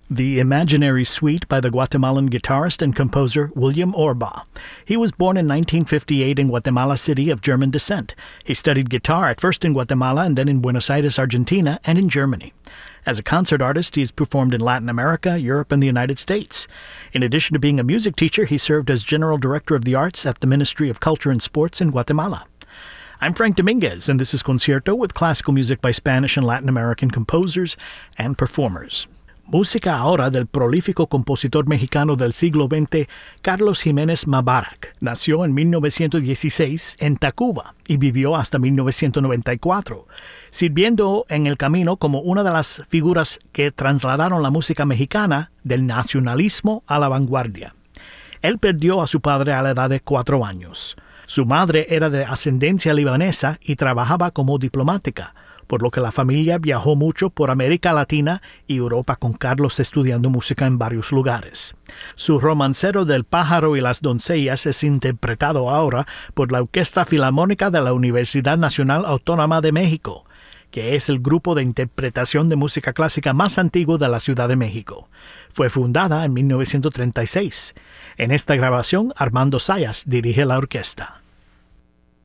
The Imaginary Suite by the Guatemalan guitarist and composer William Orba. He was born in 1958 in Guatemala City of German descent. He studied guitar at first in Guatemala and then in Buenos Aires, Argentina, and in Germany. As a concert artist, he has performed in Latin America, Europe, and the United States. In addition to being a music teacher, he served as General Director of the Arts at the Ministry of Culture and Sports in Guatemala. I'm Frank Dominguez, and this is Concierto with classical music by Spanish and Latin American composers and performers. Música ahora del prolífico compositor mexicano del siglo XX, Carlos Jiménez Mabarak. Nació en 1916 en Tacuba y vivió hasta 1994, sirviendo en el camino como una de las figuras que trasladaron la música mexicana del nacionalismo a la vanguardia. Él perdió a su padre a la edad de 4 años. Su madre era de ascendencia libanesa y trabajaba como diplomática, por lo que la familia viajó mucho por América Latina y Europa con Carlos estudiando música en varios lugares. Su romancero del pájaro y las doncellas es interpretado ahora por la Orquesta Filarmónica de la Universidad Nacional Autónoma de México, que es el grupo de interpretación de música clásica más antiguo de la Ciudad de México. Fue fundada en 1936. En esta grabación, Armando Zayas dirige la orquesta.